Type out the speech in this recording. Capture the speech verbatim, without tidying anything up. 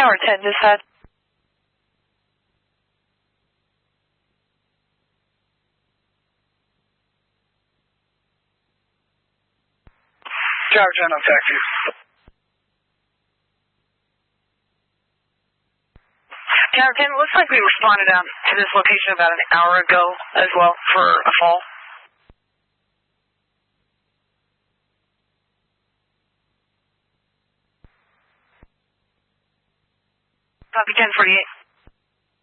Tower ten, dispatch. Tower ten, I'll taxi. Tower ten, looks like we responded um, to this location about an hour ago as well for a fall. Copy ten forty-eight.